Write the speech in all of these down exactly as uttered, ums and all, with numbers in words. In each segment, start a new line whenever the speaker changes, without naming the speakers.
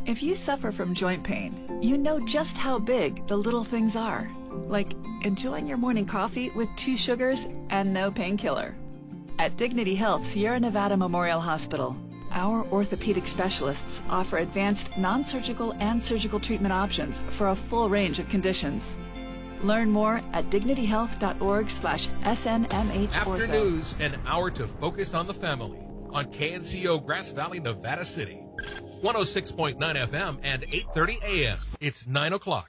If you suffer from joint pain, you know just how big the little things are. Like enjoying your morning coffee with two sugars and no painkiller. At Dignity Health Sierra Nevada Memorial Hospital, our orthopedic specialists offer advanced non-surgical and surgical treatment options for a full range of conditions. Learn more at dignityhealth.org slash SNMH.
After news, an hour to focus on the family on K N C O Grass Valley, Nevada City. one oh six point nine F M and eight thirty A M. It's nine o'clock.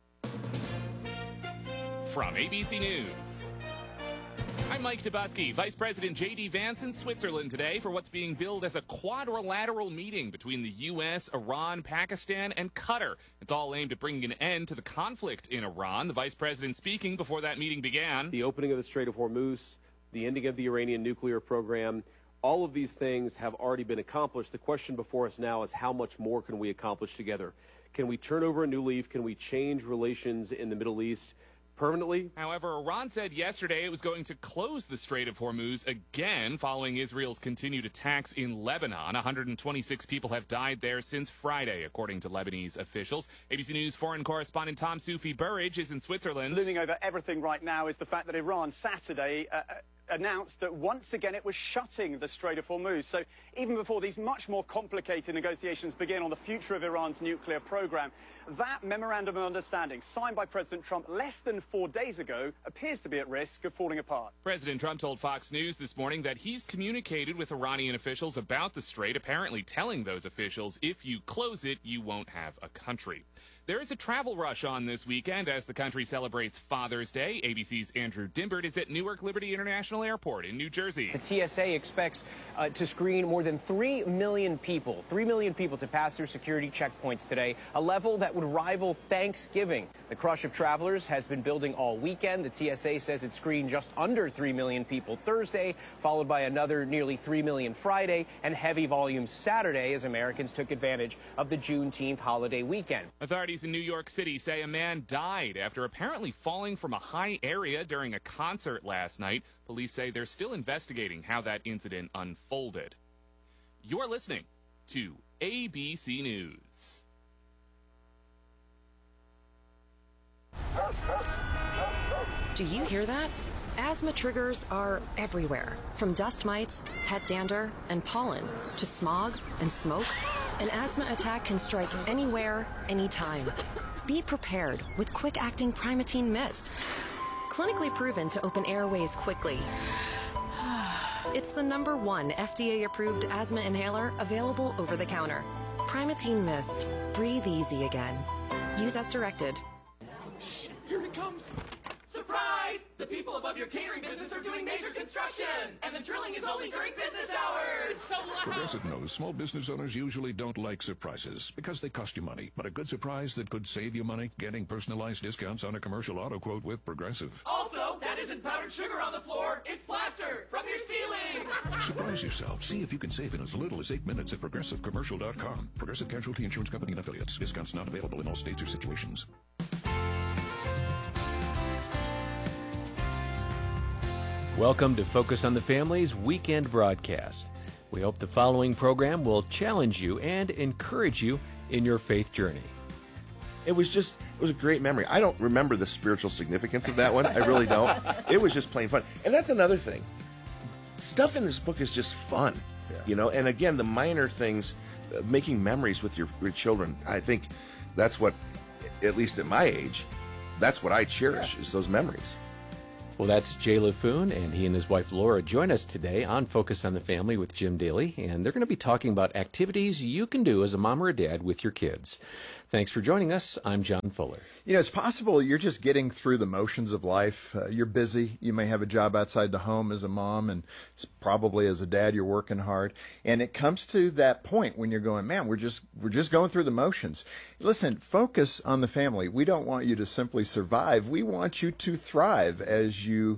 From A B C News, I'm Mike Dubusky. Vice President J D Vance in Switzerland today for what's being billed as a quadrilateral meeting between the U S, Iran, Pakistan, and Qatar. It's all aimed at bringing an end to the conflict in Iran. The vice president speaking before that meeting began.
The opening of the Strait of Hormuz, the ending of the Iranian nuclear program, all of these things have already been accomplished. The question before us now is how much more can we accomplish together? Can we turn over a new leaf? Can we change relations in the Middle East permanently?
However, Iran said yesterday it was going to close the Strait of Hormuz again following Israel's continued attacks in Lebanon. one hundred twenty-six people have died there since Friday, according to Lebanese officials. A B C News foreign correspondent Tom Sufi Burridge is in Switzerland.
Looming over everything right now is the fact that Iran Saturday uh, announced that once again it was shutting the Strait of Hormuz. So even before these much more complicated negotiations begin on the future of Iran's nuclear program, that memorandum of understanding signed by President Trump less than four days ago appears to be at risk of falling apart.
President Trump told Fox News this morning that he's communicated with Iranian officials about the strait, apparently telling those officials if you close it, you won't have a country. There is a travel rush on this weekend as the country celebrates Father's Day. A B C's Andrew Dimbert is at Newark Liberty International Airport in New Jersey.
The T S A expects uh, to screen more than three million people, three million people to pass through security checkpoints today, a level that would rival Thanksgiving. The crush of travelers has been building all weekend. The T S A says it screened just under three million people Thursday, followed by another nearly three million Friday, and heavy volumes Saturday as Americans took advantage of the Juneteenth holiday weekend.
Authorities in New York City say a man died after apparently falling from a high area during a concert last night. Police say they're still investigating how that incident unfolded. You're listening to A B C News.
Do you hear that? Asthma triggers are everywhere, from dust mites, pet dander, and pollen, to smog and smoke. An asthma attack can strike anywhere, anytime. Be prepared with quick-acting Primatene Mist. Clinically proven to open airways quickly. It's the number one F D A-approved asthma inhaler available over the counter. Primatene Mist. Breathe easy again. Use as directed.
Shh, here it comes. Surprise! The people above your catering business are doing major construction, and the drilling is only during business hours. It's so loud.
Progressive knows small business owners usually don't like surprises because they cost you money. But a good surprise that could save you money, getting personalized discounts on a commercial auto quote with Progressive.
Also, that isn't powdered sugar on the floor. It's plaster from your ceiling.
Surprise yourself. See if you can save in as little as eight minutes at progressive commercial dot com. Progressive Casualty Insurance Company and affiliates. Discounts not available in all states or situations.
Welcome to Focus on the Family's weekend broadcast. We hope the following program will challenge you and encourage you in your faith journey.
It was just, it was a great memory. I don't remember the spiritual significance of that one. I really don't. It was just plain fun. And that's another thing. Stuff in this book is just fun, yeah. You know, and again, the minor things, uh, making memories with your, your children. I think that's what, at least at my age, that's what I cherish, yeah. is those memories.
Well, that's Jay LaFoon, and he and his wife Laura join us today on Focus on the Family with Jim Daly, and they're going to be talking about activities you can do as a mom or a dad with your kids. Thanks for joining us. I'm John Fuller.
You know, it's possible you're just getting through the motions of life. Uh, you're busy. You may have a job outside the home as a mom, and probably as a dad, you're working hard. And it comes to that point when you're going, man, we're just we're just going through the motions. Listen, focus on the family. We don't want you to simply survive. We want you to thrive as you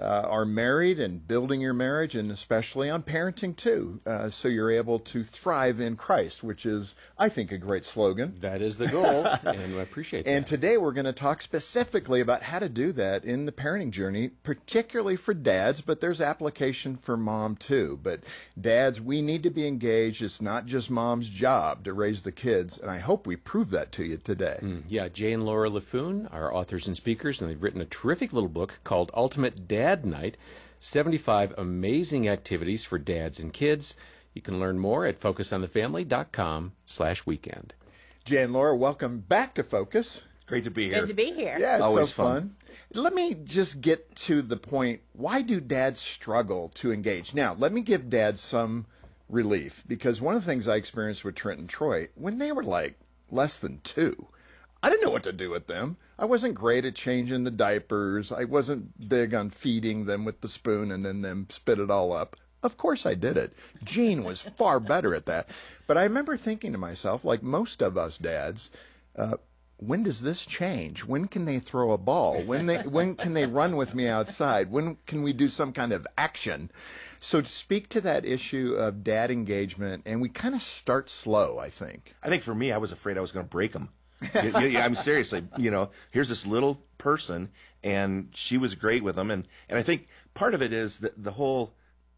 uh, are married and building your marriage, and especially on parenting too, uh, so you're able to thrive in Christ, which is, I think, a great slogan.
That is the goal, and I appreciate that.
And today we're going to talk specifically about how to do that in the parenting journey, particularly for dads, but there's application for mom too. But dads, we need to be engaged. It's not just mom's job to raise the kids, and I hope we prove that to you today.
Mm, yeah, Jay and Laura Laffoon are authors and speakers, and they've written a terrific little book called Ultimate Dad Night, seventy-five amazing activities for dads and kids. You can learn more at focus on the family dot com slash weekend.
Jay and Laura, welcome back to Focus.
Great to be here.
Good to be here.
Yeah, it's
Always
so fun. fun. Let me just get to the point. Why do dads struggle to engage? Now, let me give dads some relief, because one of the things I experienced with Trent and Troy, when they were like less than two, I didn't know what to do with them. I wasn't great at changing the diapers. I wasn't big on feeding them with the spoon and then them spit it all up. Of course I did it. Gene was far better at that. But I remember thinking to myself, like most of us dads, uh, when does this change? When can they throw a ball? When they when can they run with me outside? When can we do some kind of action? So to speak to that issue of dad engagement, and we kind of start slow, I think.
I think for me, I was afraid I was going to break them. yeah, yeah, I'm seriously, you know, here's this little person, and she was great with them. And, and I think part of it is that the whole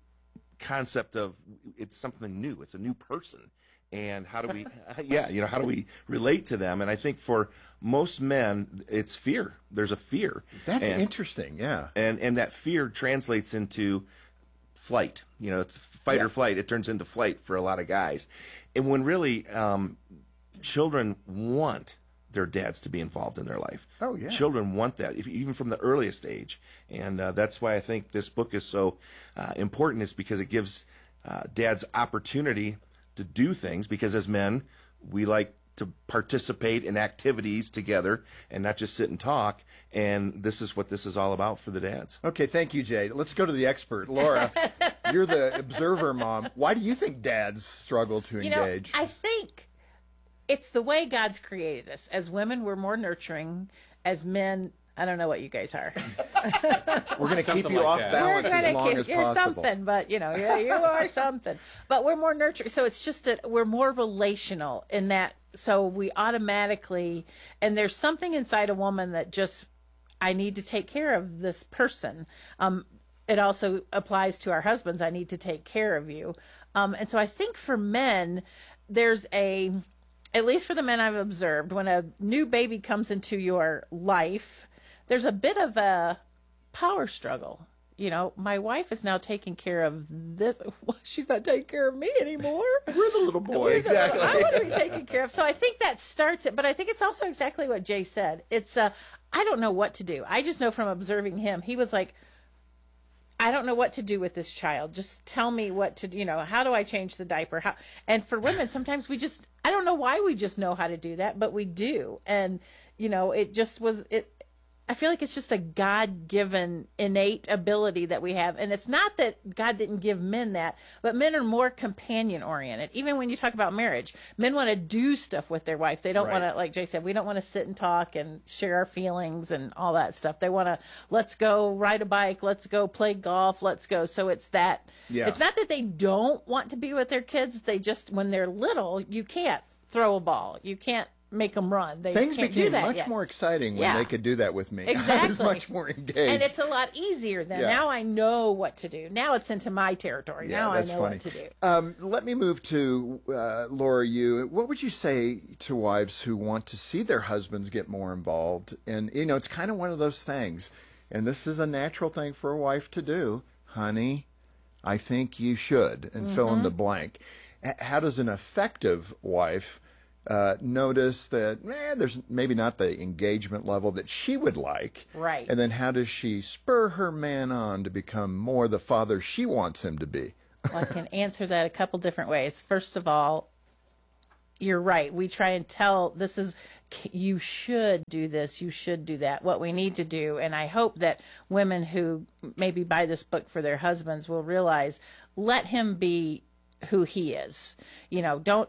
concept of it's something new. It's a new person. And how do we, yeah, you know, how do we relate to them? And I think for most men, it's fear. There's a fear.
That's
and,
interesting, yeah.
And and that fear translates into flight. You know, it's fight yeah. or flight. It turns into flight for a lot of guys. And when really um, children want their dads to be involved in their life.
Oh, yeah.
Children want that, if, even from the earliest age. And uh, that's why I think this book is so uh, important, is because it gives uh, dads opportunity to do things, because as men, we like to participate in activities together and not just sit and talk. And this is what this is all about for the dads.
Okay, thank you, Jay. Let's go to the expert. Laura, you're the observer mom. Why do you think dads struggle to
you
engage?
Know, I think it's the way God's created us. As women, we're more nurturing. As men, I don't know what you guys are.
We're going to keep you
like
off
that.
balance
We're
as long
keep,
as
you're
possible.
something, but you know, yeah, you are something. But we're more nurturing. So it's just that we're more relational in that. So we automatically, and there's something inside a woman that just, I need to take care of this person. Um, it also applies to our husbands. I need to take care of you. Um, and so I think for men, there's a, at least for the men I've observed, when a new baby comes into your life, there's a bit of a power struggle. You know, my wife is now taking care of this. Well, she's not taking care of me anymore.
We're the little boy.
Exactly.
I want to be taken care of. So I think that starts it. But I think it's also exactly what Jay said. It's, uh, I don't know what to do. I just know from observing him, he was like, I don't know what to do with this child. Just tell me what to, you know, how do I change the diaper? How? And for women, sometimes we just, I don't know why we just know how to do that, but we do. And, you know, it just was, it, I feel like it's just a God-given innate ability that we have. And it's not that God didn't give men that, but men are more companion-oriented. Even when you talk about marriage, men want to do stuff with their wife. They don't
Right.
want to, like Jay said, we don't want to sit and talk and share our feelings and all that stuff. They want to, let's go ride a bike, let's go play golf, let's go. So it's that,
Yeah.
it's not that they don't want to be with their kids. They just, when they're little, you can't throw a ball. You can't make them run. They
Things
can't
became
do that
much
yet.
more exciting when
Yeah.
they could do that with me. I was
Exactly.
much more engaged.
And it's a lot easier then.
Yeah.
Now I know what to do. Now it's into my territory.
Yeah,
now
that's
I know
funny.
what to do.
Um, let me move to uh, Laura. You, what would you say to wives who want to see their husbands get more involved? And you know, it's kind of one of those things, and this is a natural thing for a wife to do. Honey, I think you should, and
Mm-hmm.
fill in the blank. H- How does an effective wife uh, notice that eh, there's maybe not the engagement level that she would like?
Right.
And then how does she spur her man on to become more the father she wants him to be?
Well, I can answer that a couple different ways. First of all, you're right. We try and tell this is, you should do this, you should do that, what we need to do. And I hope that women who maybe buy this book for their husbands will realize, let him be who he is. You know, don't,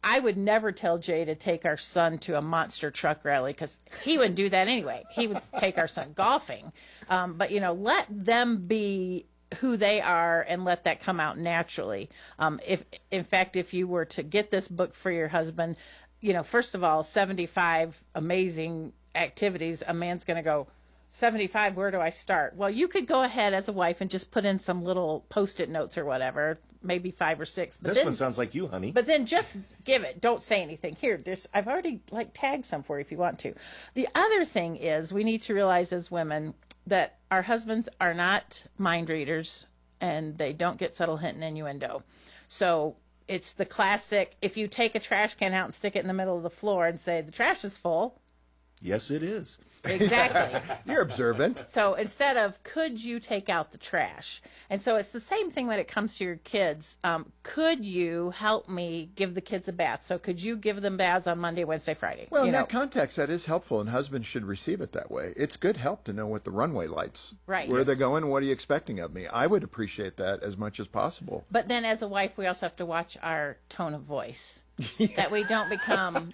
I would never tell Jay to take our son to a monster truck rally because he wouldn't do that anyway. He would take our son golfing. Um, but, you know, let them be who they are and let that come out naturally. Um, if, in fact, if you were to get this book for your husband, you know, first of all, seventy-five amazing activities, a man's going to go, seventy-five, where do I start? Well, you could go ahead as a wife and just put in some little Post-it notes or whatever, maybe five or six. But
this
then,
one sounds like you, honey.
But then just give it. Don't say anything. Here, this I've already like tagged some for you if you want to. The other thing is we need to realize as women that our husbands are not mind readers and they don't get subtle hint and innuendo. So it's the classic, if you take a trash can out and stick it in the middle of the floor and say, the trash is full.
Yes, it is.
Exactly.
You're observant.
So instead of, could you take out the trash? And so it's the same thing when it comes to your kids. Um, could you help me give the kids a bath? So could you give them baths on Monday, Wednesday, Friday?
Well,
you
in
know?
that context, that is helpful, and husbands should receive it that way. It's good help to know what the runway lights,
right.
where
Yes.
they're going, what are you expecting of me? I would appreciate that as much as possible.
But then as a wife, we also have to watch our tone of voice, that we don't become...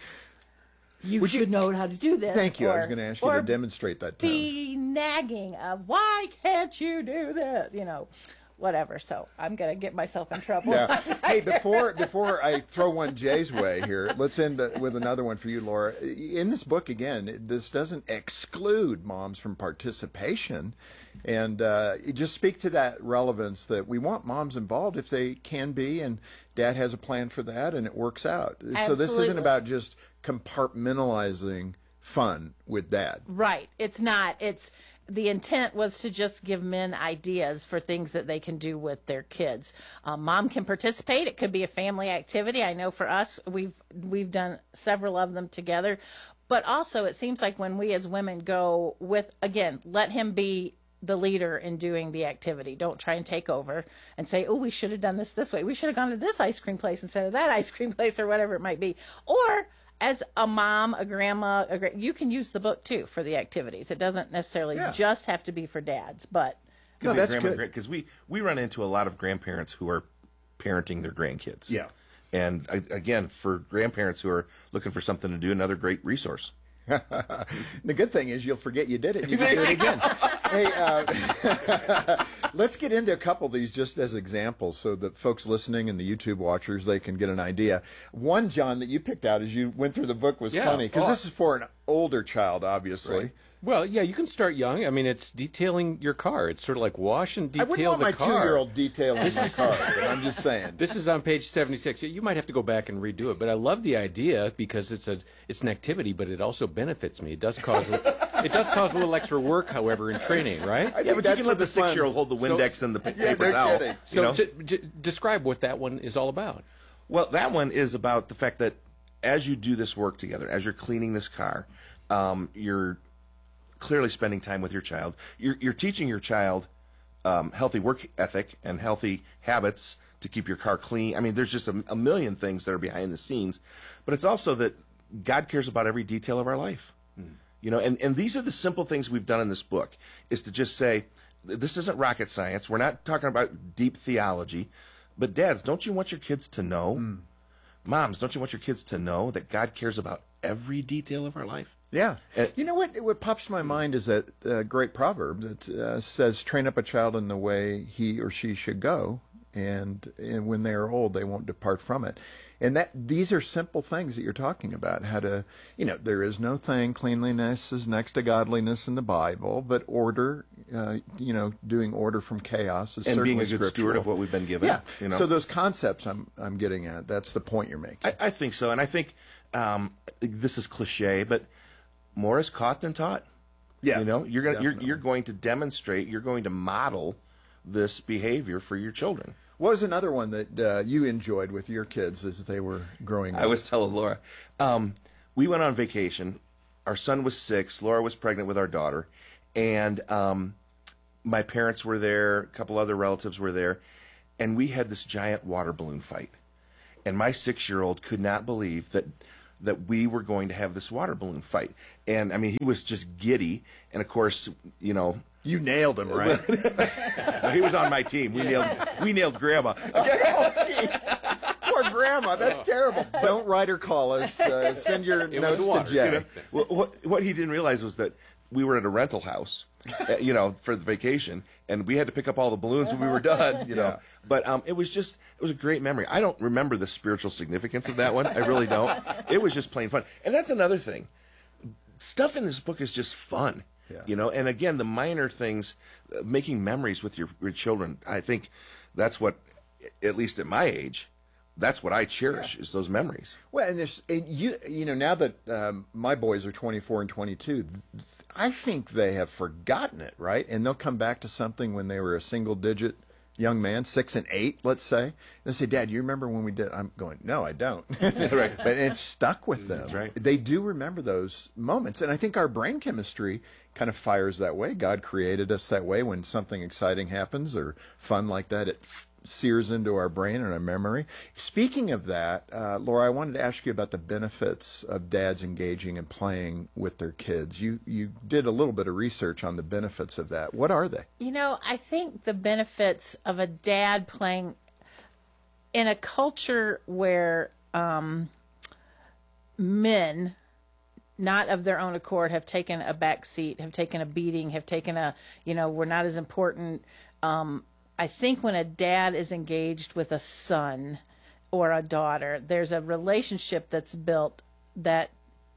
You
Would
should
you,
know how to do this.
Thank you.
Or,
I was going to ask you to demonstrate that tone.
Be nagging of, why can't you do this? You know, whatever. So I'm going to get myself in trouble.
Yeah. Hey, before before I throw one Jay's way here, let's end with another one for you, Laura. In this book, again, this doesn't exclude moms from participation. And uh, just speak to that relevance that we want moms involved if they can be, and Dad has a plan for that, and it works out.
Absolutely.
So this isn't about just compartmentalizing fun with Dad.
Right. It's not. It's the intent was to just give men ideas for things that they can do with their kids. Um, mom can participate. It could be a family activity. I know for us, we've we've done several of them together. But also, it seems like when we as women go with, again, let him be the leader in doing the activity. Don't try and take over and say, oh, we should have done this this way. We should have gone to this ice cream place instead of that ice cream place, or whatever it might be. Or as a mom, a grandma, a gra- you can use the book too for the activities. It doesn't necessarily
Yeah.
just have to be for dads, but
No, that's good. Because we, we run into a lot of grandparents who are parenting their grandkids.
Yeah.
And I, again, for grandparents who are looking for something to do, another great resource.
The good thing is you'll forget you did it and you can do it again. Hey, uh, let's get into a couple of these just as examples so that folks listening and the YouTube watchers, they can get an idea. One, John, that you picked out as you went through the book was
Yeah.
funny because
Oh.
this is for an older child, obviously.
Right. Well, yeah, you can start young. I mean, it's detailing your car. It's sort of like wash and
I
detail
wouldn't want
the
my
car.
two-year-old detailing my car, but I'm just saying.
This is on page seventy-six. You might have to go back and redo it, but I love the idea because it's a it's an activity, but it also benefits me. It does cause a, it does cause a little extra work, however, in training, right?
Yeah, but you can let the six-year-old hold the Windex and the pa- paper towel. You
So
know?
j- j- describe what that one is all about.
Well, that one is about the fact that as you do this work together, as you're cleaning this car, um, you're clearly spending time with your child. You're, you're teaching your child um, healthy work ethic and healthy habits to keep your car clean. I mean, there's just a, a million things that are behind the scenes, but it's also that God cares about every detail of our life. Mm. You know, and, and these are the simple things we've done in this book, is to just say, this isn't rocket science. We're not talking about deep theology, but dads, don't you want your kids to know? Mm. Moms, don't you want your kids to know that God cares about every detail of our life?
Yeah.
Uh,
you know what? What pops to my mind is that uh, great proverb that uh, says, train up a child in the way he or she should go, and, and when they are old, they won't depart from it. And that these are simple things that you're talking about. How to, you know, there is no thing, cleanliness is next to godliness in the Bible, but order, uh, you know, doing order from chaos is
and
certainly
being a good
scriptural.
steward of what we've been given.
Yeah.
You know?
So those concepts I'm I'm getting at, that's the point you're making.
I, I think so. And I think um, this is cliche, but more is caught than taught.
Yeah.
You know, you're going you're,
definitely.
you're going to demonstrate, you're going to model this behavior for your children.
What was another one that uh, you enjoyed with your kids as they were growing up?
I was telling Laura, um, we went on vacation. Our son was six. Laura was pregnant with our daughter. And um, my parents were there. A couple other relatives were there. And we had this giant water balloon fight. And my six-year-old could not believe that that we were going to have this water balloon fight. And, I mean, he was just giddy. And, of course, you know...
You nailed him, right?
He was on my team. We nailed we nailed Grandma.
Oh, gee. poor grandma. That's terrible. Don't write or call us. Uh, send your
It
notes
was water,
to Jay.
you know? What, what, what he didn't realize was that we were at a rental house, uh, you know, for the vacation, and we had to pick up all the balloons when we were done, you know.
Yeah.
But um, it was just, it was a great memory. I don't remember the spiritual significance of that one. I really don't. It was just plain fun. And that's another thing. Stuff in this book is just fun,
Yeah.
you know. And again, the minor things, uh, making memories with your, your children, I think that's what, at least at my age, that's what I cherish, yeah. is those memories.
Well, and there's and you you know now that um, my boys are twenty-four and twenty-two, th- I think they have forgotten it, right? And they'll come back to something when they were a single digit young man, six and eight, let's say. They say, "Dad, you remember when we did?" I'm going, "No, I don't." Right. But it's stuck with them.
That's right.
They do remember those moments, and I think our brain chemistry kind of fires that way. God created us that way. When something exciting happens or fun like that, it sears into our brain and our memory. Speaking of that, uh, Laura, I wanted to ask you about the benefits of dads engaging and playing with their kids. You you did a little bit of research on the benefits of that. What are they?
You know, I think the benefits of a dad playing in a culture where um, men, not of their own accord, have taken a back seat, have taken a beating, have taken a, you know, we're not as important. Um, I think when a dad is engaged with a son or a daughter, there's a relationship that's built that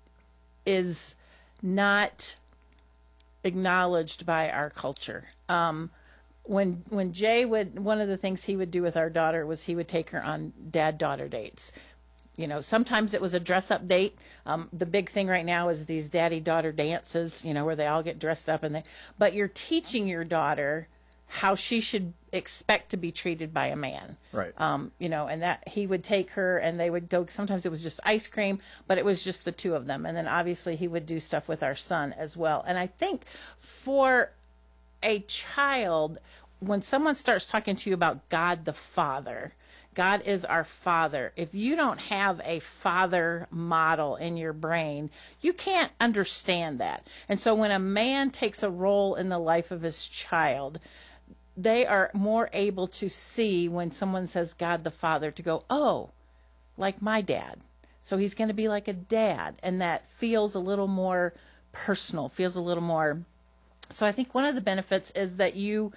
is not acknowledged by our culture. Um, when when Jay would, one of the things he would do with our daughter was he would take her on dad-daughter dates. You know, sometimes it was a dress-up date. Um, the big thing right now is these daddy-daughter dances, you know, where they all get dressed up. and they. But you're teaching your daughter how she should expect to be treated by a man.
Right.
Um, you know, and that he would take her and they would go, sometimes it was just ice cream, but it was just the two of them. And then obviously he would do stuff with our son as well. And I think for a child, when someone starts talking to you about God the Father, God is our Father. If you don't have a father model in your brain, you can't understand that. And so when a man takes a role in the life of his child, they are more able to see when someone says God the Father to go, oh, like my dad. So he's going to be like a dad. And that feels a little more personal, feels a little more. So I think one of the benefits is that you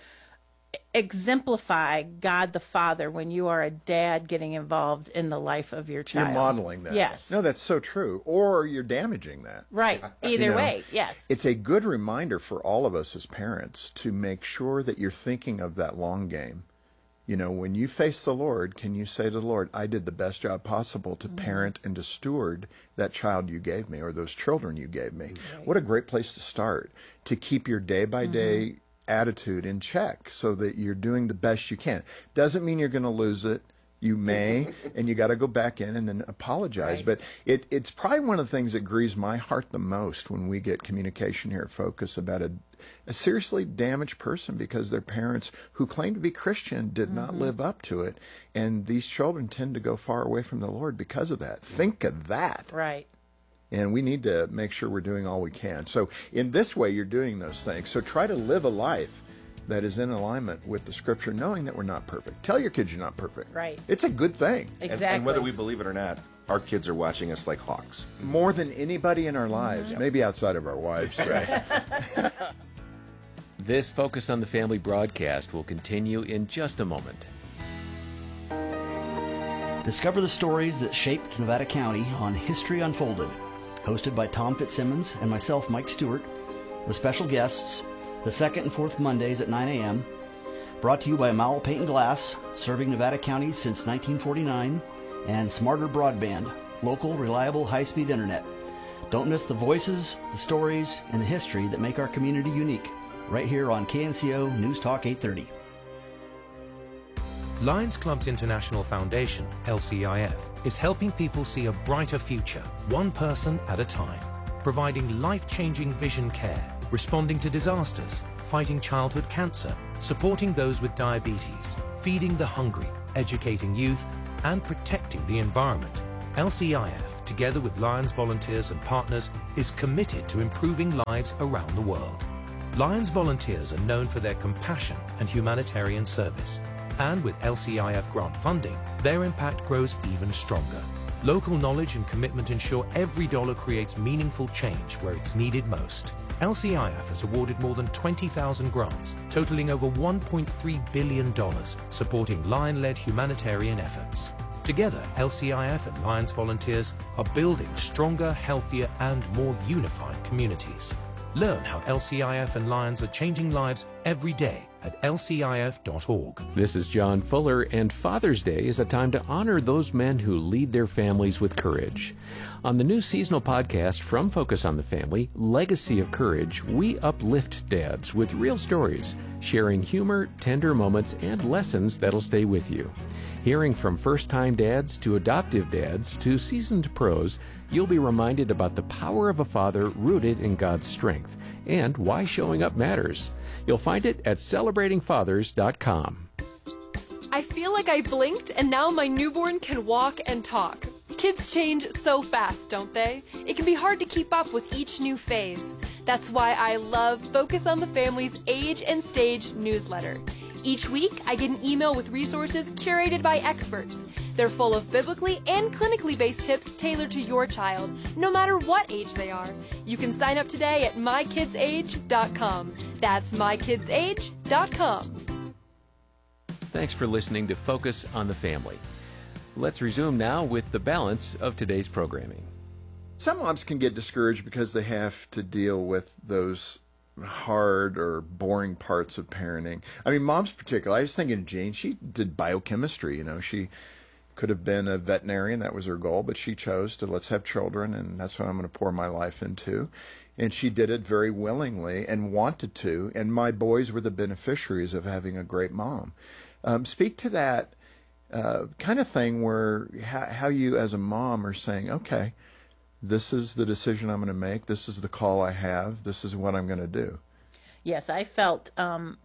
exemplify God the Father when you are a dad getting involved in the life of your child.
You're modeling that.
Yes.
No, that's so true. Or you're damaging that.
Right. Either
You know,
way, yes.
It's a good reminder for all of us as parents to make sure that you're thinking of that long game. You know, when you face the Lord, can you say to the Lord, I did the best job possible to mm-hmm. parent and to steward that child you gave me or those children you gave me? Right. What a great place to start, to keep your day-by-day mm-hmm. attitude in check so that you're doing the best you can. Doesn't mean you're going to lose it. You may, and you got to go back in and then apologize. Right. But it, it's probably one of the things that grieves my heart the most when we get communication here at Focus about a, a seriously damaged person because their parents, who claim to be Christian, did mm-hmm. not live up to it. And these children tend to go far away from the Lord because of that. Think of that.
Right.
And we need to make sure we're doing all we can. So in this way, you're doing those things. So try to live a life that is in alignment with the Scripture, knowing that we're not perfect. Tell your kids you're not perfect.
Right.
It's a good thing.
Exactly.
And, and whether we believe it or not, our kids are watching us like hawks.
More than anybody in our lives,
Mm-hmm.
maybe outside of our wives. Right.
This Focus on the Family broadcast will continue in just a moment.
Discover the stories that shaped Nevada County on History Unfolded, hosted by Tom Fitzsimmons and myself, Mike Stewart, with special guests the second and fourth Mondays at nine a.m., brought to you by Mowell Paint and Glass, serving Nevada County since nineteen forty-nine, and Smarter Broadband, local, reliable, high-speed internet. Don't miss the voices, the stories, and the history that make our community unique, right here on K N C O News Talk eight thirty.
Lions Clubs International Foundation, L C I F, is helping people see a brighter future, one person at a time, providing life-changing vision care, responding to disasters, fighting childhood cancer, supporting those with diabetes, feeding the hungry, educating youth, and protecting the environment. L C I F, together with Lions volunteers and partners, is committed to improving lives around the world. Lions volunteers are known for their compassion and humanitarian service. And with L C I F grant funding, their impact grows even stronger. Local knowledge and commitment ensure every dollar creates meaningful change where it's needed most. L C I F has awarded more than twenty thousand grants, totaling over one point three billion dollars, supporting Lion-led humanitarian efforts. Together, L C I F and Lions volunteers are building stronger, healthier, and more unified communities. Learn how L C I F and Lions are changing lives every day at L C I F dot org.
This is John Fuller, and Father's Day is a time to honor those men who lead their families with courage. On the new seasonal podcast from Focus on the Family, Legacy of Courage, we uplift dads with real stories, sharing humor, tender moments, and lessons that'll stay with you. Hearing from first-time dads to adoptive dads to seasoned pros, you'll be reminded about the power of a father rooted in God's strength and why showing up matters. You'll find it at celebrating fathers dot com.
I feel like I blinked and now my newborn can walk and talk. Kids change so fast, don't they? It can be hard to keep up with each new phase. That's why I love Focus on the Family's Age and Stage newsletter. Each week, I get an email with resources curated by experts. They're full of biblically and clinically based tips tailored to your child, no matter what age they are. You can sign up today at my kids age dot com. That's my kids age dot com.
Thanks for listening to Focus on the Family. Let's resume now with the balance of today's programming.
Some moms can get discouraged because they have to deal with those hard or boring parts of parenting. I mean, moms particularly. I was thinking of Jane. She did biochemistry. You know, she could have been a veterinarian. That was her goal, but she chose to let's have children, and that's what I'm going to pour my life into. And she did it very willingly and wanted to. And my boys were the beneficiaries of having a great mom. Um, speak to that uh, kind of thing where how, how you as a mom are saying, okay, this is the decision I'm going to make. This is the call I have. This is what I'm going to do.
Yes, I felt, um,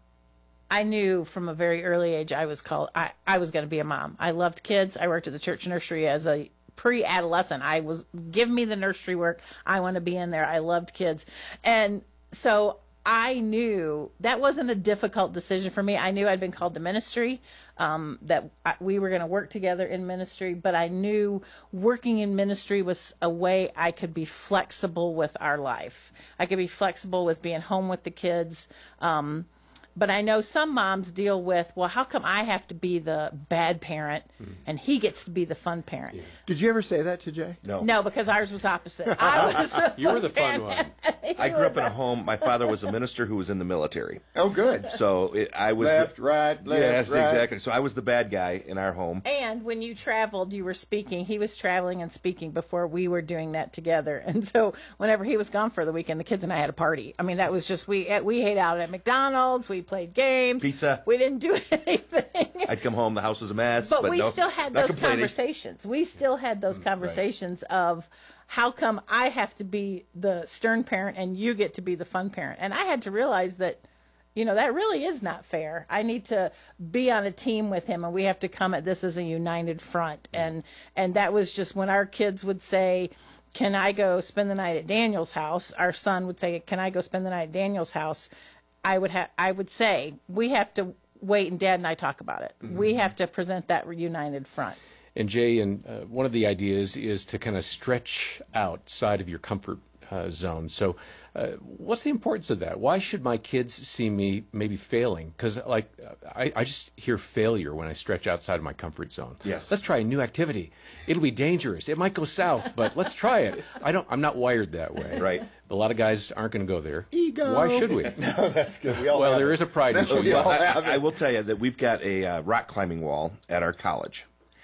I knew from a very early age I was called, I, I was going to be a mom. I loved kids. I worked at the church nursery as a pre-adolescent. I was, give me the nursery work. I want to be in there. I loved kids. And so I knew that wasn't a difficult decision for me. I knew I'd been called to ministry, um, that I, we were going to work together in ministry, but I knew working in ministry was a way I could be flexible with our life. I could be flexible with being home with the kids. Um, But I know some moms deal with, well, how come I have to be the bad parent and he gets to be the fun parent? Yeah.
Did you ever say that to Jay?
No.
No, because ours was opposite. I was the
You were the
fun
fun one.
one.
I grew up in a home. My father was a minister who was in the military.
Oh, good.
So it, I was
left,
the,
right, left,
yes,
right.
exactly. So I was the bad guy in our home.
And when you traveled, you were speaking. He was traveling and speaking before we were doing that together. And so whenever he was gone for the weekend, the kids and I had a party. I mean, that was just, we we ate out at McDonald's. We played games.
Pizza.
We didn't do anything.
I'd come home, the house was a mess.
But,
But,
we
no,
still had
not
those
complaining.
conversations. We still had those conversations of how come I have to be the stern parent and you get to be the fun parent. And I had to realize that, you know, that really is not fair. I need to be on a team with him and we have to come at this as a united front. And and that was just when our kids would say, can I go spend the night at Daniel's house? Our son would say, can I go spend the night at Daniel's house? I would have, I would say, we have to wait and Dad and I talk about it. Mm-hmm. We have to present that united front.
And Jay, and uh, one of the ideas is to kind of stretch outside of your comfort uh, zone. So uh, what's the importance of that? Why should my kids see me maybe failing? Because like I, I just hear failure when I stretch outside of my comfort zone.
Yes.
Let's try a new activity. It'll be dangerous. It might go south, but let's try it. I don't. I'm not wired that way.
Right.
A lot of guys aren't going to go there.
Ego.
Why should we?
No, that's good. We all
well,
have
there
it.
is a pride
That's
issue.
what we all
I,
have
I,
it.
I will tell you that we've got a uh, rock climbing wall at our college.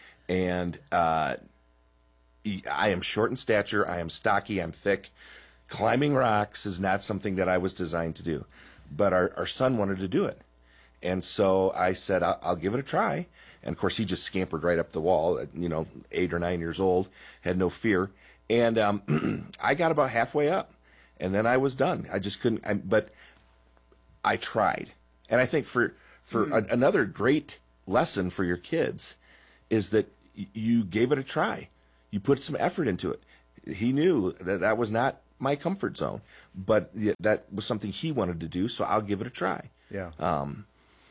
And uh, I am short in stature. I am stocky. I'm thick. Climbing rocks is not something that I was designed to do. But our, our son wanted to do it. And so I said, I'll, I'll give it a try. And, of course, he just scampered right up the wall, at, you know, eight or nine years old, had no fear. And um, I got about halfway up. And then I was done. I just couldn't. I, but I tried. And I think for, for
Mm.
a, another great lesson for your kids is that y- you gave it a try. You put some effort into it. He knew that that was not my comfort zone, but y- that was something he wanted to do, so I'll give it a try.
Yeah.
Um,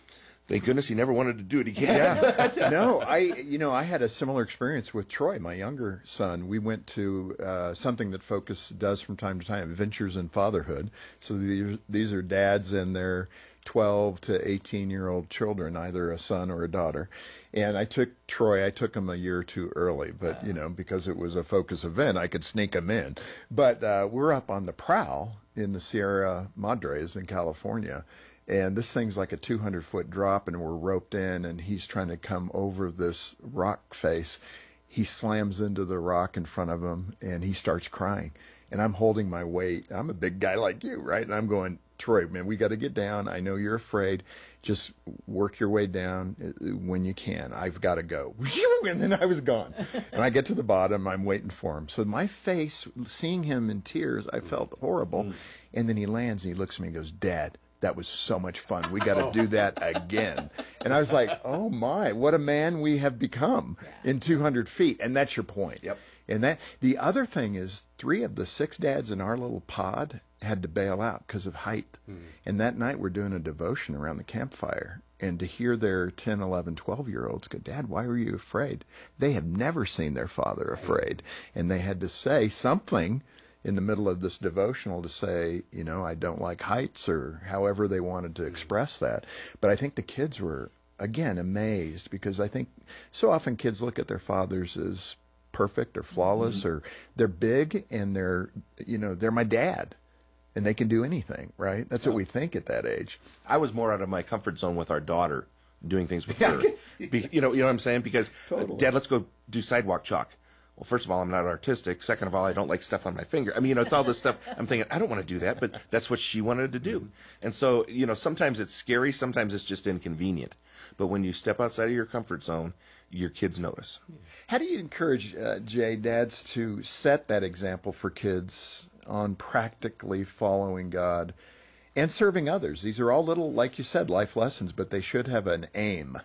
Thank goodness he never wanted to do it again.
Yeah. No, I, you know, I had a similar experience with Troy, my younger son. We went to uh, something that Focus does from time to time, Adventures in Fatherhood. So these, these are dads and their twelve to eighteen-year-old children, either a son or a daughter. And I took Troy, I took him a year or two early, but, you know, because it was a Focus event, I could sneak him in. But uh, we're up on the prowl in the Sierra Madres in California. And this thing's like a two hundred foot drop, and we're roped in, and he's trying to come over this rock face. He slams into the rock in front of him, and he starts crying. And I'm holding my weight. I'm a big guy like you, right? And I'm going, Troy, man, we got to get down. I know you're afraid. Just work your way down when you can. I've got to go. And then I was gone. And I get to the bottom. I'm waiting for him. So my face, seeing him in tears, I felt horrible. Mm. And then he lands, and he looks at me and goes, Dad, that was so much fun. We got to do that again. And I was like, oh, my, what a man we have become in two hundred feet. And that's your point.
Yep.
And that the other thing is three of the six dads in our little pod had to bail out because of height. Mm. And that night we're doing a devotion around the campfire. And to hear their ten, eleven, twelve-year-olds go, Dad, why were you afraid? They have never seen their father afraid. And they had to say something in the middle of this devotional to say, you know, I don't like heights, or however they wanted to express that. But I think the kids were, again, amazed, because I think so often kids look at their fathers as perfect or flawless, mm-hmm. or they're big and they're, you know, they're my dad and they can do anything, right? That's what we think at that age.
I was more out of my comfort zone with our daughter, doing things with
Yeah,
her.
I can see
Be, you know, you know what I'm saying? Because,
Totally.
Dad, let's go do sidewalk chalk. Well, first of all, I'm not artistic. Second of all, I don't like stuff on my finger. I mean, you know, it's all this stuff. I'm thinking, I don't want to do that, but that's what she wanted to do. And so, you know, sometimes it's scary. Sometimes it's just inconvenient. But when you step outside of your comfort zone, your kids notice.
How do you encourage, uh, Jay, dads to set that example for kids on practically following God and serving others? These are all little, like you said, life lessons, but they should have an aim.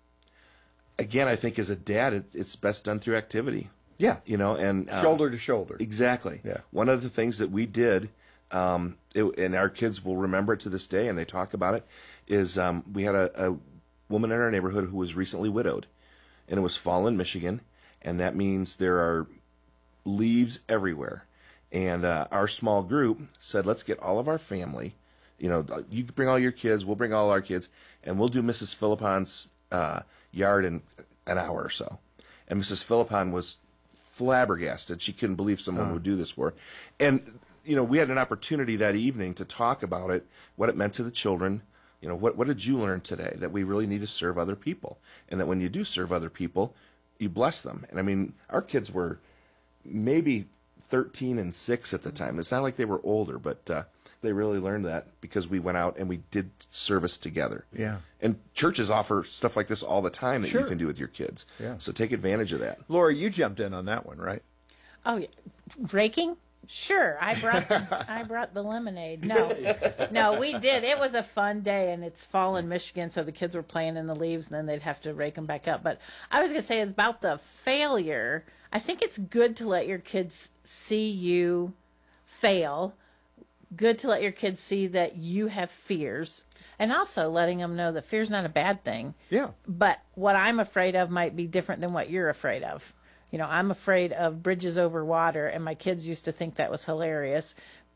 Again, I think as a dad, it, it's best done through activity.
Yeah.
You know, and uh,
shoulder to shoulder.
Exactly.
Yeah.
One of the things that we did, um, it, and our kids will remember it to this day, and they talk about it, is um, we had a, a woman in our neighborhood who was recently widowed, and it was fall in Michigan, and that means there are leaves everywhere. And uh, our small group said, let's get all of our family, you know, you bring all your kids, we'll bring all our kids, and we'll do Missus Philippon's uh, yard in an hour or so. And Missus Philippon was flabbergasted. She couldn't believe someone
Oh.
would do this for her. And, you know, we had an opportunity that evening to talk about it, what it meant to the children. You know, what, what did you learn today? That we really need to serve other people. And that when you do serve other people, you bless them. And, I mean, our kids were maybe thirteen and six at the time. It's not like they were older, but uh, they really learned that because we went out and we did service together.
Yeah.
And churches offer stuff like this all the time that
Sure.
you can do with your kids.
Yeah.
So take advantage of that.
Laura, you jumped in on that one, right?
Oh, yeah. Raking? Sure. I brought the, I brought the lemonade. No, no, we did. It was a fun day, and it's fall in Michigan, so the kids were playing in the leaves, and then they'd have to rake them back up. But I was going to say it's about the failure. I think it's good to let your kids see you fail. Good to let your kids see that you have fears, and also letting them know that fear's not a bad thing.
Yeah.
But what I'm afraid of might be different than what you're afraid of. You know, I'm afraid of bridges over water, and my kids used to think that was hilarious.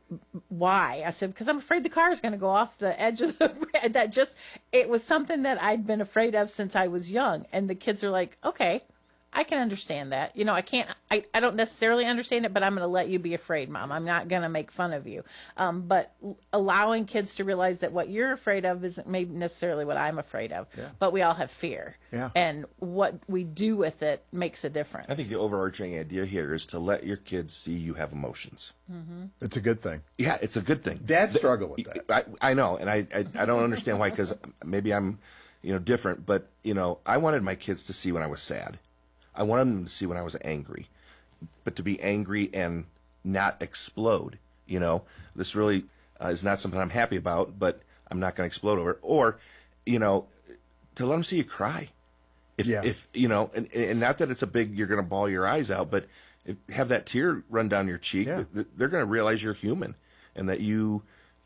Why? I said, because I'm afraid the car is going to go off the edge of the bridge. That just, it was something that I'd been afraid of since I was young. And the kids are like, okay, I can understand that. You know, I can't, I, I don't necessarily understand it, but I'm going to let you be afraid, Mom. I'm not going to make fun of you. Um, but allowing kids to realize that what you're afraid of isn't maybe necessarily what I'm afraid of.
Yeah.
But we all have fear.
Yeah.
And what we do with it makes a difference.
I think the overarching idea here is to let your kids see you have emotions.
Mm-hmm.
It's a good thing.
Yeah, it's a good thing.
Dads struggle with that.
I, I know, and I, I, I don't understand why, because maybe I'm, you know, different. But, you know, I wanted my kids to see when I was sad. I wanted them to see when I was angry. But to be angry and not explode, you know, this really uh, is not something I'm happy about, but I'm not going to explode over it. Or, you know, to let them see you cry. If,
Yeah.
if you know, and, and not that it's a big, you're going to bawl your eyes out, but if, have that tear run down your cheek,
Yeah.
they're going to realize you're human and that you